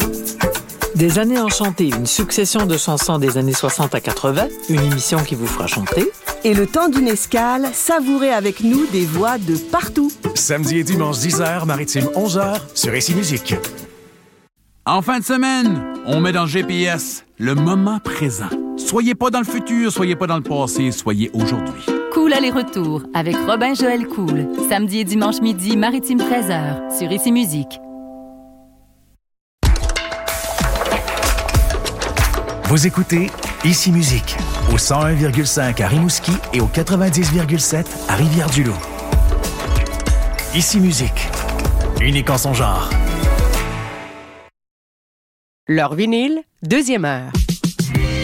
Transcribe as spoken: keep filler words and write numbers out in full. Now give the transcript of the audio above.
Des années enchantées, une succession de chansons des années soixante à quatre-vingts, une émission qui vous fera chanter. Et le temps d'une escale, savourez avec nous des voix de partout. Samedi et dimanche dix heures, maritime onze heures, sur Ici Musique. En fin de semaine, on met dans le G P S le moment présent. Soyez pas dans le futur, soyez pas dans le passé, soyez aujourd'hui. Cool aller-retour avec Robin-Joël Cool. Samedi et dimanche midi, maritime treize heures, sur Ici Musique. Vous écoutez Ici Musique, au cent un virgule cinq à Rimouski et au quatre-vingt-dix virgule sept à Rivière-du-Loup. Ici Musique, unique en son genre. Leur vinyle, deuxième heure.